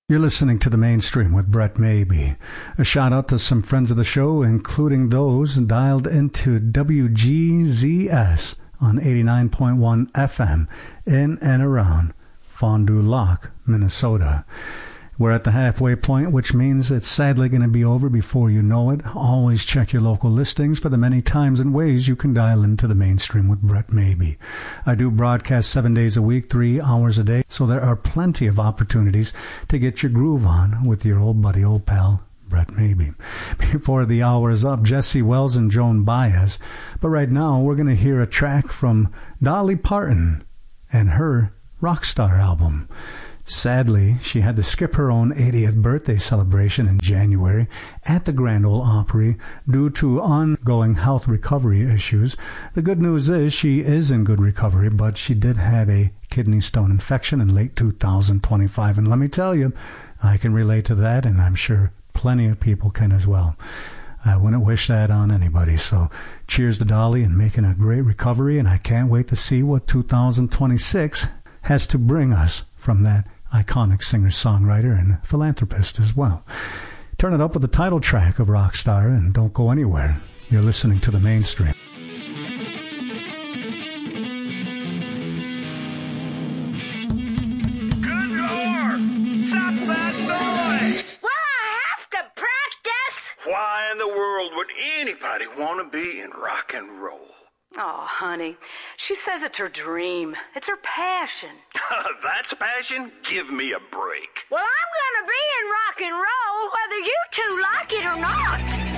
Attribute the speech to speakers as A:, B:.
A: You're listening to The Mainstream with Brett Maybe. A shout out to some friends of the show, including those dialed into WGZS on 89.1 FM in and around Fond du Lac, Minnesota. We're at the halfway point, which means it's sadly going to be over before you know it. Always check your local listings for the many times and ways you can dial into The Mainstream with Brett Maybe. I do broadcast 7 days a week, 3 hours a day, so there are plenty of opportunities to get your groove on with your old buddy, old pal, Brett Maybe. Before the hour is up, Jesse Wells and Joan Baez. But right now, we're going to hear a track from Dolly Parton and her Rockstar album. Sadly, she had to skip her own 80th birthday celebration in January at the Grand Ole Opry due to ongoing health recovery issues. The good news is she is in good recovery, but she did have a kidney stone infection in late 2025. And let me tell you, I can relate to that, and I'm sure plenty of people can as well. I wouldn't wish that on anybody. So cheers to Dolly and making a great recovery, and I can't wait to see what 2026 has to bring us from that iconic singer-songwriter and philanthropist as well. Turn it up with the title track of Rockstar and don't go anywhere. You're listening to The Mainstream.
B: Good Lord! Stop that noise!
C: Well, I have to practice.
B: Why in the world would anybody want to be in rock and roll?
C: Oh, honey, she says it's her dream. It's her passion.
B: That's passion? Give me a break.
C: Well, I'm gonna be in rock and roll whether you two like it or not.